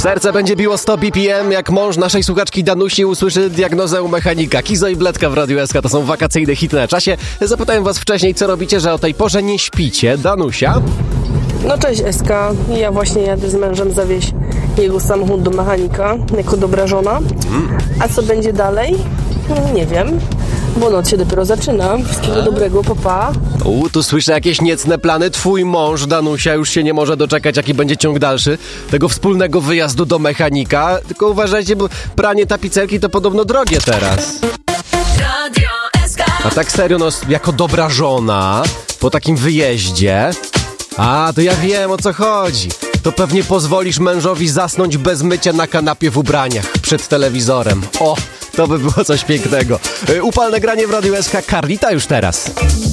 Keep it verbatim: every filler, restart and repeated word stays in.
Serce będzie biło sto B P M, jak mąż naszej słuchaczki Danusi usłyszy diagnozę u mechanika. Kizo i Bledka w Radiu S K to są wakacyjne hity na czasie. Zapytałem was wcześniej, co robicie, że o tej porze nie śpicie. Danusia? No cześć S K, ja właśnie jadę z mężem zawieźć jego samochód do mechanika, jako dobra żona. A co będzie dalej? Nie wiem, bo noc się dopiero zaczyna. Wszystkiego dobrego, papa. U, tu słyszę jakieś niecne plany. Twój mąż, Danusia, już się nie może doczekać, jaki będzie ciąg dalszy tego wspólnego wyjazdu do mechanika. Tylko uważajcie, bo pranie tapicerki to podobno drogie teraz. A tak serio, no, jako dobra żona, po takim wyjeździe... A, to ja wiem, o co chodzi. To pewnie pozwolisz mężowi zasnąć bez mycia na kanapie w ubraniach przed telewizorem. O, to by było coś pięknego. Upalne granie w Radiu S K. Carlita już teraz.